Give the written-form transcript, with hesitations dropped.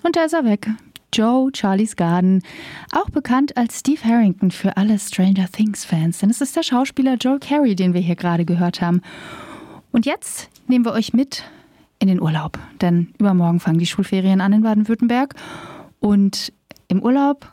Und da ist er weg. Joe Charlie's Garden, auch bekannt als Steve Harrington für alle Stranger Things-Fans. Denn es ist der Schauspieler Joel Carey, den wir hier gerade gehört haben. Und jetzt nehmen wir euch mit in den Urlaub. Denn übermorgen fangen die Schulferien an in Baden-Württemberg. Und im Urlaub